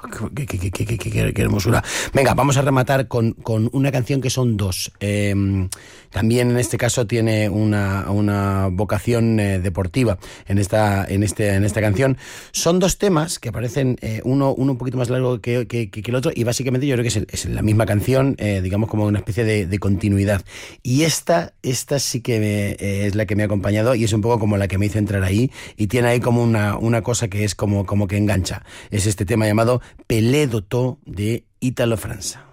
qué hermosura. Venga, vamos a rematar con una canción que son dos. También en este caso tiene una vocación deportiva en esta canción. Son dos temas que aparecen uno un poquito más largo que el otro, y básicamente yo creo que es la misma canción, digamos como una especie de continuidad. Y esta sí que es la que me ha acompañado y es un poco como la que me hizo entrar ahí, y tiene ahí como una cosa que es como que engancha. Es este tema llamado Pelé Dotó de Ítalo França.